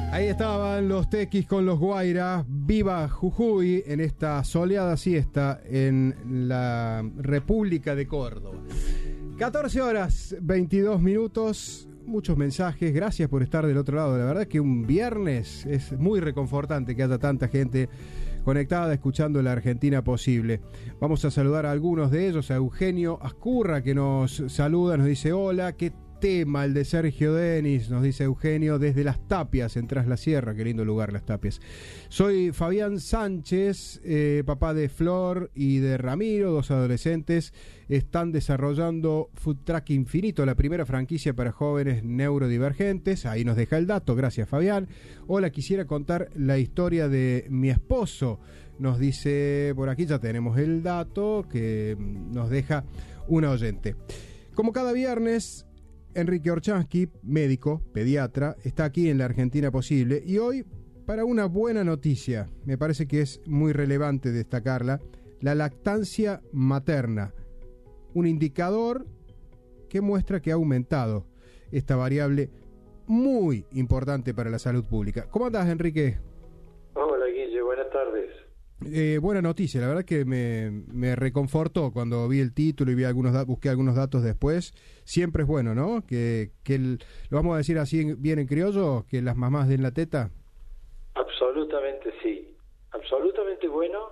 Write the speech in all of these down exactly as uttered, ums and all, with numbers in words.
Ahí estaban los Tequis con los Guaira. Viva Jujuy en esta soleada siesta en la República de Córdoba. catorce horas, veintidós minutos. Muchos mensajes. Gracias por estar del otro lado. La verdad es que un viernes es muy reconfortante que haya tanta gente conectada escuchando La Argentina Posible. Vamos a saludar a algunos de ellos. A Eugenio Ascurra, que nos saluda, nos dice hola. ¿Qué tema el de Sergio Denis? Nos dice Eugenio desde Las Tapias, en Tras la Sierra. Qué lindo lugar, Las Tapias. Soy Fabián Sánchez, eh, papá de Flor y de Ramiro, dos adolescentes. Están desarrollando Food Truck Infinito, la primera franquicia para jóvenes neurodivergentes. Ahí nos deja el dato. Gracias, Fabián. Hola, quisiera contar la historia de mi esposo. Nos dice por aquí, ya tenemos el dato que nos deja una oyente. Como cada viernes, Enrique Orchansky, médico, pediatra, está aquí en La Argentina Posible y hoy para una buena noticia, me parece que es muy relevante destacarla, la lactancia materna, un indicador que muestra que ha aumentado esta variable muy importante para la salud pública. ¿Cómo andás, Enrique? Hola, Guille, buenas tardes. Eh, buena noticia, la verdad que me, me reconfortó cuando vi el título y vi algunos da- busqué algunos datos después. Siempre es bueno, ¿no? Que, que el, lo vamos a decir así bien en criollo, que las mamás den la teta. Absolutamente sí, absolutamente bueno,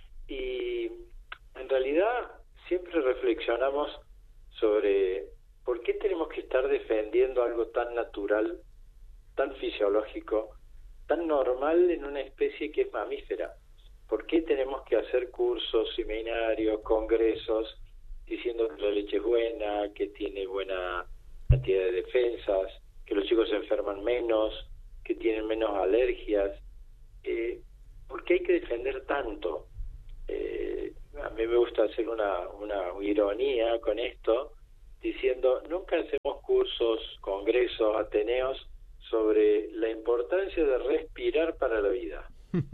y en realidad siempre reflexionamos sobre por qué tenemos que estar defendiendo algo tan natural, tan fisiológico, tan normal en una especie que es mamífera. ¿Por qué tenemos que hacer cursos, seminarios, congresos, diciendo que la leche es buena, que tiene buena cantidad de defensas, que los chicos se enferman menos, que tienen menos alergias? Eh, ¿Por qué hay que defender tanto? Eh, a mí me gusta hacer una, una ironía con esto, diciendo, nunca hacemos cursos, congresos, ateneos, sobre la importancia de respirar para la vida.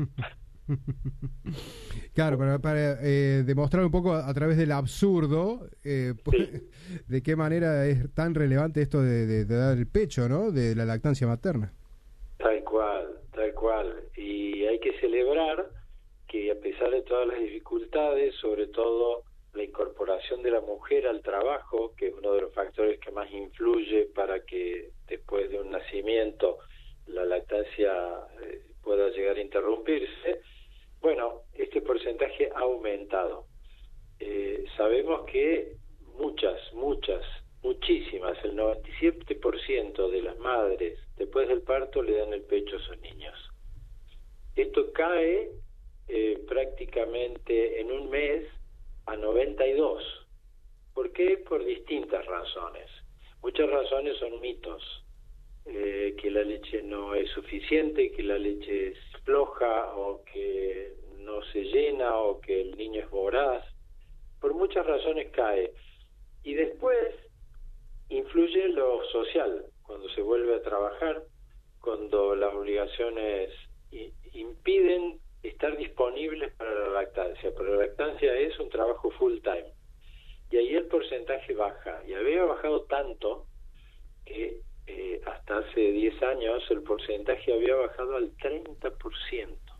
Claro, para, para eh, demostrar un poco a, a través del absurdo eh, Sí. de qué manera es tan relevante esto de, de, de dar el pecho, ¿no? De la lactancia materna. Tal cual, tal cual. Y hay que celebrar que a pesar de todas las dificultades, sobre todo la incorporación de la mujer al trabajo, que es uno de los factores que más influye para que después de un nacimiento la lactancia eh, pueda llegar a interrumpirse, bueno, este porcentaje ha aumentado. Eh, sabemos que muchas, muchas, muchísimas, el noventa y siete por ciento de las madres después del parto le dan el pecho a sus niños. Esto cae eh, prácticamente en un mes a noventa y dos. ¿Por qué? Por distintas razones. Muchas razones son mitos. Eh, que la leche no es suficiente, que la leche es floja o que no se llena o que el niño es voraz. Por muchas razones cae. Y después influye lo social, cuando se vuelve a trabajar, cuando las obligaciones i- impiden estar disponibles para la lactancia. Pero la lactancia es un trabajo full time. Y ahí el porcentaje baja. Y había bajado tanto que Eh, hasta hace diez años el porcentaje había bajado al treinta por ciento.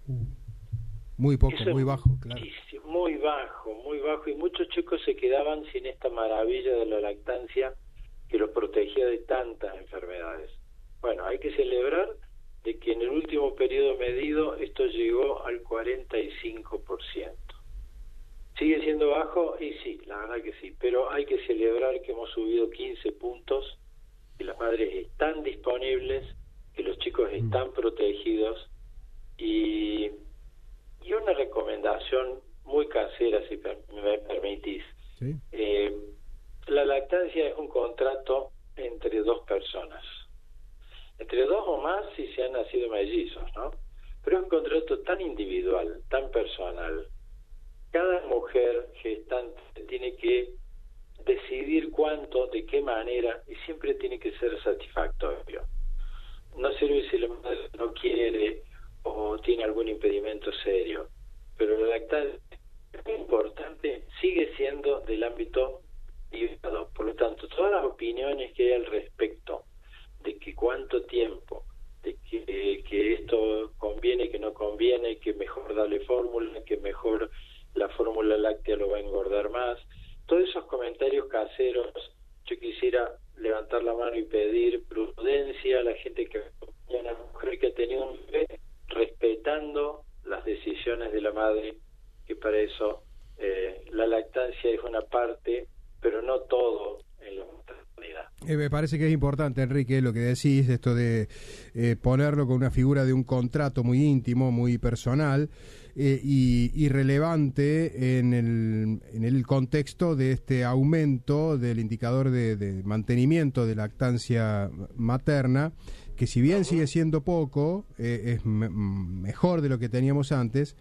Muy poco, Eso muy es bajo, claro. muchísimo, muy bajo, muy bajo, y muchos chicos se quedaban sin esta maravilla de la lactancia que los protegía de tantas enfermedades. Bueno, hay que celebrar de que en el último periodo medido esto llegó al cuarenta y cinco por ciento. ¿Sigue siendo bajo? Y sí, la verdad que sí, pero hay que celebrar que hemos subido quince puntos, que las madres están disponibles, que los chicos están protegidos, y, y una recomendación muy casera, si per, me permitís. ¿Sí? Eh, la lactancia es un contrato entre dos personas, entre dos o más si se han nacido mellizos, ¿no? Pero es un contrato tan individual, tan personal. Cada mujer gestante tiene que decidir cuánto, de qué manera, y siempre tiene que ser satisfactorio. No sirve si la madre no quiere o tiene algún impedimento serio, pero la lactancia es importante, sigue siendo del ámbito privado. Por lo tanto, todas las opiniones que hay al respecto de que cuánto tiempo, de que que, que esto conviene, que no conviene, que mejor darle fórmula, que mejor la fórmula láctea lo va a engordar más. Todos esos comentarios caseros, yo quisiera levantar la mano y pedir prudencia a la gente que acompaña a una mujer que ha tenido un bebé, respetando las decisiones de la madre, que para eso eh, la lactancia es una parte, pero no todo en la maternidad. Eh, me parece que es importante, Enrique, lo que decís, esto de eh, ponerlo con una figura de un contrato muy íntimo, muy personal eh, y, y relevante en el, en el contexto de este aumento del indicador de, de mantenimiento de lactancia materna, que si bien uh-huh. sigue siendo poco, eh, es me- mejor de lo que teníamos antes.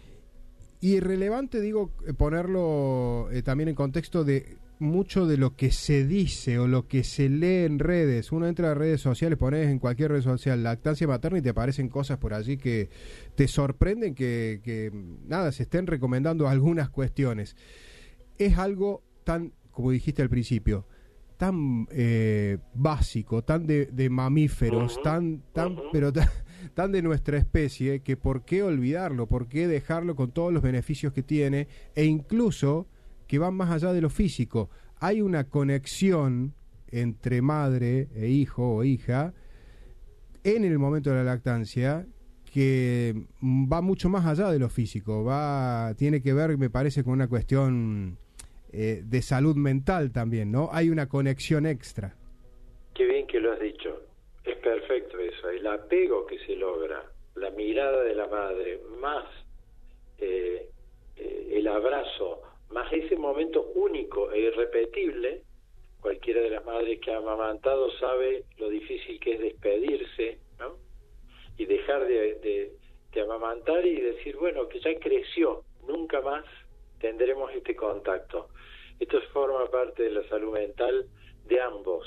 Y relevante, digo, ponerlo eh, también en contexto de mucho de lo que se dice o lo que se lee en redes. Uno entra a redes sociales, pones en cualquier red social lactancia materna y te aparecen cosas por allí que te sorprenden, que, que nada, se estén recomendando algunas cuestiones. Es algo tan, como dijiste al principio, tan eh, básico, tan de, de mamíferos, uh-huh. tan, tan, uh-huh. pero tan, tan de nuestra especie, que por qué olvidarlo, por qué dejarlo con todos los beneficios que tiene, e incluso que van más allá de lo físico. Hay una conexión entre madre e hijo o hija en el momento de la lactancia que va mucho más allá de lo físico, va, tiene que ver, me parece, con una cuestión eh, de salud mental también, ¿no? Hay una conexión extra. Qué bien que lo has dicho, es perfecto eso, el apego que se logra, la mirada de la madre, más eh, eh, el abrazo, más ese momento único e irrepetible. Cualquiera de las madres que ha amamantado sabe lo difícil que es despedirse, ¿no? Y dejar de, de, de amamantar y decir, bueno, que ya creció, nunca más tendremos este contacto. Esto forma parte de la salud mental de ambos.